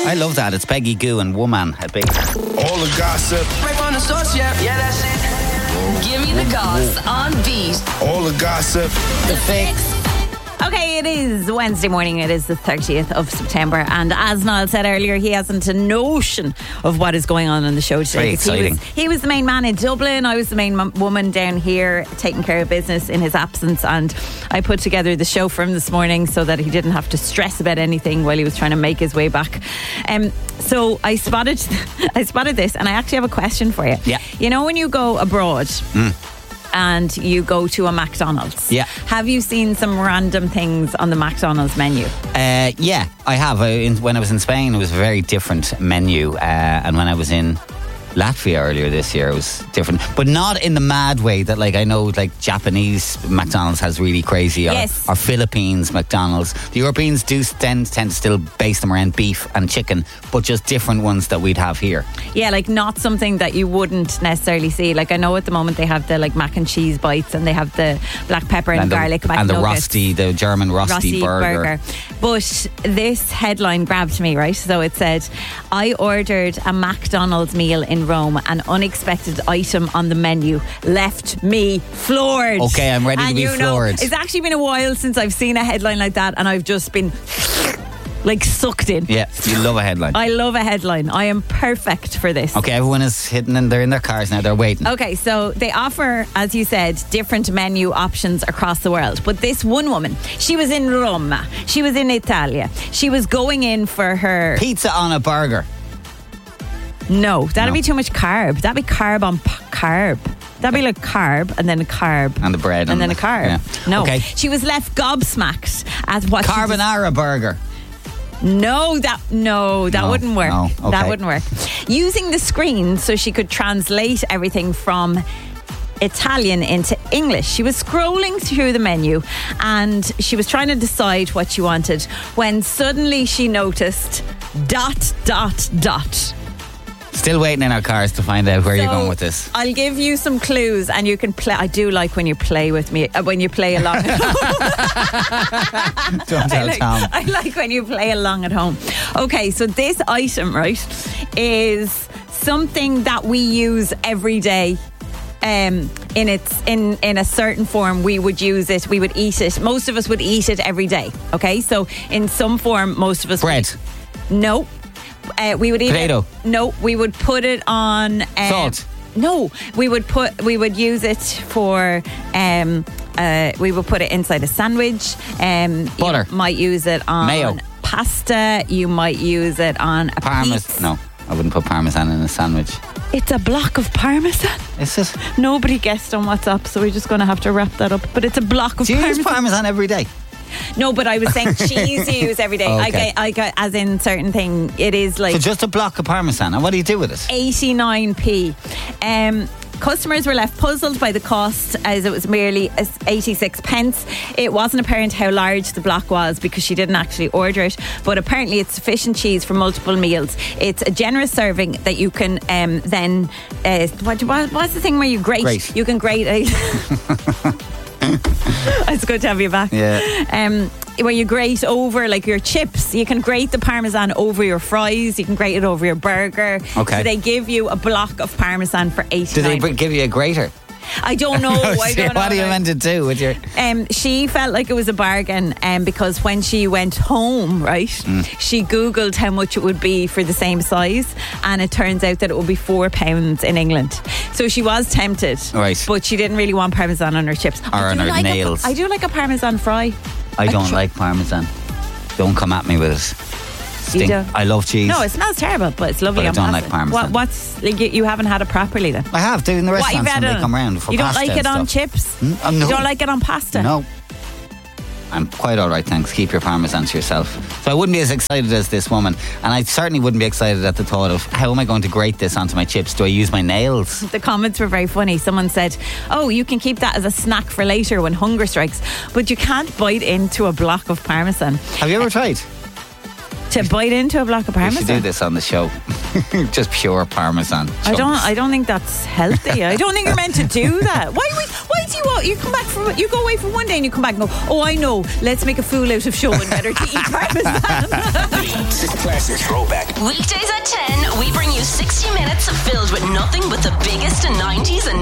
I love that. It's Peggy Goo and Woman. A big. All the gossip. Right from the source, yeah, that's it. Give me the goss on beat. All the gossip. The fix. Okay, it is Wednesday morning. It is the 30th of September. And as Niall said earlier, he hasn't a notion of what is going on the show today. Very exciting. He was the main man in Dublin. I was the main woman down here taking care of business in his absence. And I put together the show for him this morning so that he didn't have to stress about anything while he was trying to make his way back. So I spotted this, and I actually have a question for you. Yeah. You know when you go abroad... and you go to a McDonald's. Yeah. Have you seen some random things on the McDonald's menu? Yeah, I have. When I was in Spain, it was a very different menu. And when I was in Latvia earlier this year, it was different. But not in the mad way that, like, I know, like, Japanese McDonald's has really crazy. Yes. Or Philippines McDonald's. The Europeans do tend to still base them around beef and chicken, but just different ones that we'd have here. Yeah, like not something that you wouldn't necessarily see. Like I know at the moment they have the like mac and cheese bites, and they have the black pepper and garlic and the McNuggets. the German Rösti burger. But this headline grabbed me, right? So it said, I ordered a McDonald's meal in Rome. An unexpected item on the menu left me floored. Okay, I'm ready to be floored. It's actually been a while since I've seen a headline like that, and I've just been like sucked in. Yeah, you love a headline. I love a headline. I am perfect for this. Okay, everyone is hitting and they're in their cars now. They're waiting. Okay, so they offer, as you said, different menu options across the world. But this one woman, she was in Roma. She was in Italia. She was going in for her... Pizza on a burger. No, that'd be too much carb. That'd be carb on carb. That'd be like carb and then a carb. And the bread. And then a carb. Yeah. No. Okay. She was left gobsmacked at what Carbonara burger. No, that wouldn't work. No, okay. That wouldn't work. Using the screen so she could translate everything from Italian into English. She was scrolling through the menu and she was trying to decide what she wanted when suddenly she noticed ... Still waiting in our cars to find out where you're going with this. I'll give you some clues and you can play. I do like when you play with me, when you play along at home. Don't tell Tom. I like when you play along at home. Okay, so this item, right, is something that we use every day. In a certain form, we would use it. We would eat it. Most of us would eat it every day. Okay, so in some form, most of us. Bread. No. We would eat potato. No, we would put it on salt. No, we would use it for we would put it inside a sandwich. Butter. You might use it on mayo. Pasta. You might use it on a pizza. No, I wouldn't put parmesan in a sandwich. It's a block of parmesan. Is it? Nobody guessed on WhatsApp, so we're just going to have to wrap that up. But it's a block of parmesan. Do you use parmesan every day? No, but I was saying cheese you use every day. Okay. I get as in certain thing. It is like... So just a block of parmesan. And what do you do with it? 89p. Customers were left puzzled by the cost as it was merely 86 pence. It wasn't apparent how large the block was because she didn't actually order it, but apparently it's sufficient cheese for multiple meals. It's a generous serving that you can then... what's the thing where you grate? You can grate... It's good to have you back. Yeah. Where you grate over like your chips, you can grate the parmesan over your fries, you can grate it over your burger. Okay. So they give you a block of parmesan for 89. Do they give you a grater? I don't know. I don't know. What are you meant to do with your... She felt like it was a bargain because when she went home, right, she Googled how much it would be for the same size, and it turns out that it would be £4 in England. So she was tempted, right, but she didn't really want parmesan on her chips. Or on her nails. I do like a parmesan fry. I don't like parmesan. Don't come at me with it. I love cheese. No, it smells terrible, but it's lovely. But I don't like parmesan. What's like, you haven't had it properly then? I have, in the restaurants when they come around for pasta. You don't like it on chips? No. You don't like it on pasta? No. I'm quite all right, thanks. Keep your parmesan to yourself. So I wouldn't be as excited as this woman, and I certainly wouldn't be excited at the thought of how am I going to grate this onto my chips? Do I use my nails? The comments were very funny. Someone said, oh, you can keep that as a snack for later when hunger strikes, but you can't bite into a block of parmesan. Have you ever tried? To bite into a block of parmesan? We should do this on the show. Just pure parmesan chunks. I don't think that's healthy. I don't think you're meant to do that. Why do you come back from, you go away for one day and you come back and go, oh, I know, let's make a fool out of Sean, better to eat parmesan. Classic Classic Throwback. Weekdays at 10, we bring you 60 minutes filled with nothing but the biggest in 90s and